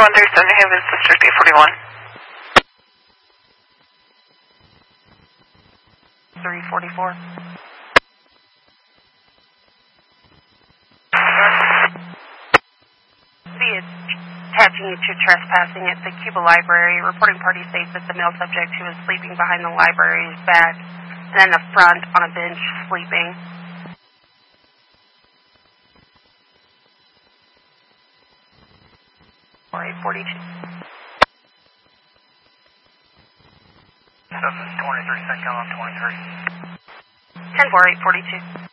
137, New Haven, District 841. 344. See, it's attaching you to trespassing at the Cuba Library. Reporting party states that the male subject who was sleeping behind the library's back and in the front on a bench sleeping. Or 842. 23, second on 23. 10-4, 842.